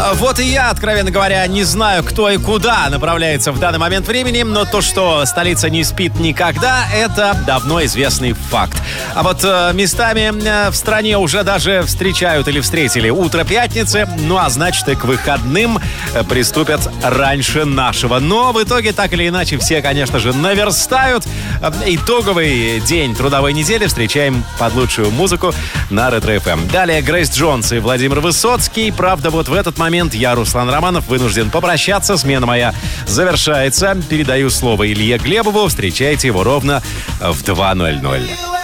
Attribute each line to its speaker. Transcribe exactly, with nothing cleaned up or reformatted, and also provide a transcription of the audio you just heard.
Speaker 1: Вот и я, откровенно говоря, не знаю, кто и куда направляется в данный момент времени, но то, что столица не спит никогда, это давно известный факт. А вот э, местами э, в стране уже даже встречают или встретили утро пятницы, ну а значит и к выходным э, приступят раньше нашего. Но в итоге, так или иначе, все, конечно же, наверстают. Э, итоговый день трудовой недели встречаем под лучшую музыку на Ретро-эф эм. Далее Грейс Джонс и Владимир Высоцкий. Правда, вот в этот момент я, Руслан Романов, вынужден попрощаться. Смена моя завершается. Передаю слово Илье Глебову. Встречайте его ровно в два ноль ноль.